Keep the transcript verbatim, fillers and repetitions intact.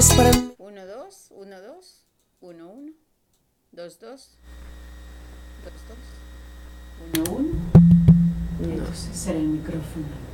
es para mí. Uno, dos, uno, dos, uno, uno, dos, dos, dos, dos, uno, uno. No. Entonces será el micrófono.